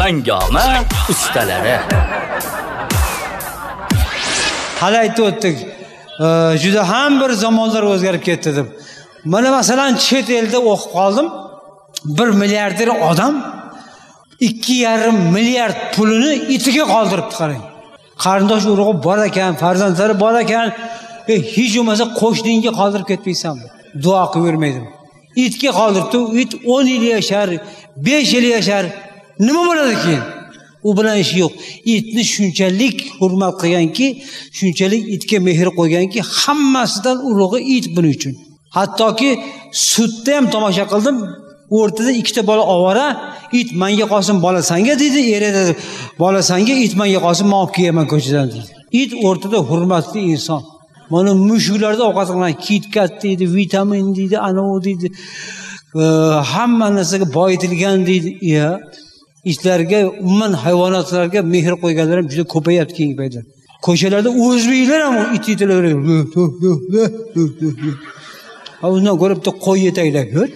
Hangoma ustalari. Hali aytib o'tdik. Juda ham bir zamonlar o'zgarib ketdi deb. Mana masalan chet elda o'qib qoldim. 1 milliarder odam 2,5 milliard pulini itiga qoldiribdi qarang. Qarindosh urug'i bor ekan, farzandlari bor ekan, hech bo'lmasa qo'shningga qoldirib ketmaysanmi? Duo qilib yurmaydim. Itga qoldiribdi, it 10 yil yashar, 5 yil yashar. Nima bo'ladi keyin? U bilan ishi yo'q. Itni shunchalik hurmat qilganki, shunchalik itga mehr qo'yganki, hammasidan ulug'i it buning uchun. Hattoki sudda ham tomosha qildim. O'rtada ikkita bola ovora, it menga qolsin bola senga dedi, eri dedi, bola senga, it menga qolsin, men olib kelman ko'chadan dedi. It o'rtada hurmatli inson. Mana mushuklarda ovqat qilan KitKat deydi, vitamin deydi, anavi deydi. Hamma narsaga boyitilgan deydi. Itlarga, umuman hayvonotlarga mehr qo'yganlar ham juda ko'payapti keyingi paytda. Ko'chalarda o'zbeklar ham it itilaveradi. Undan ko'ra bitta qo'y yetaklab yur.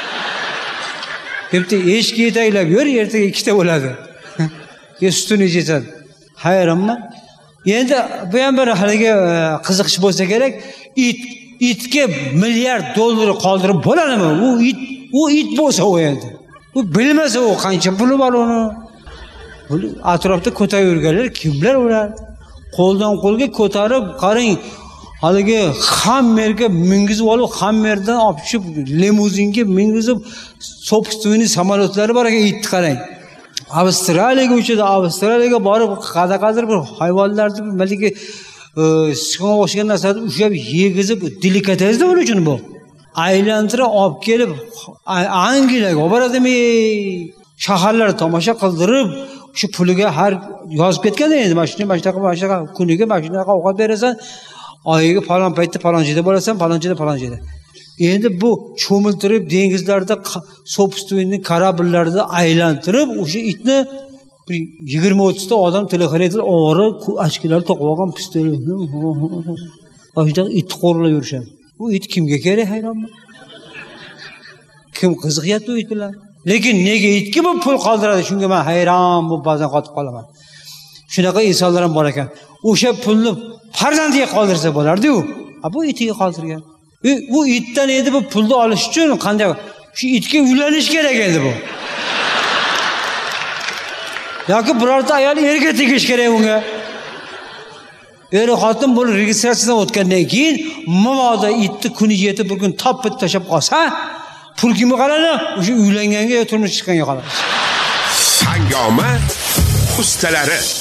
Bitta eshki yetaklab yur, ertaga ikkita bo'ladi. Sutini ichasan. Hayronman. Endi bu ham bir haliga qiziqish bo'lsa kerak, itga milliard dollar qoldirib bo'ladimi? U it bo'lsa u endi. U bilmasa u qancha puli bor uni. Atrofda ko'tarib yurganlar kimlar ular? Qo'ldan qo'lga ko'tarib, qarang, haligi Hammerga mingizib olib, Hammerdan olib tushib, limuzinga mingizib, sobstvenniy samolyotlari bor ekan, itni qarang. Avstraliyaga uchadi, Avstraliyaga borib, qadaqadir bir hayvonlarni maliki sichqonga o'xshagan narsani ushlab yegizib, delikatesda buning uchun bu. Aylantirib olib kelib, Angliyaga olib boradimi? Shaharlarni tomosha qildirib, shu puliga har yozib ketgan endi, mashinaqa kuniga mashinaqa ovqat berasan, oyiga falon paytda falonchida bo'lasan, falonchida. Endi bu cho'miltirib dengizlarda sobstvenniy kорабльlarda aylantirib, o'sha itni 20-30 ta odam telefonda o'g'ri ochkilar to'qib olgan pistoletni o'shda it qo'rlab yurishadi. Bu it kimga kerak, hayronman? Kim qiziqyapti bu it bilan? Lekin nega itga bu pul qoldiradi? Shunga men hayron bo'lib ba'zan qotib qolaman. Shunaqa insonlar ham bor ekan. O'sha pulni farzandiga qoldirsa bo'lardi-ku. Bu itiga qoldirgan. Bu itdan endi bu pulni olish uchun qanday? Shu itga uylanish kerak endi bu. Yoki birorta ayol erga tegish kerak unga. Xotin buni registratsiyadan o'tgandan keyin mamoda itni kuniga yetib bir kun topib tashab qolsa, pul kimga qoladi? O'sha uylanganga yo turmush chiqqanga qoladi. Hangoma ustalari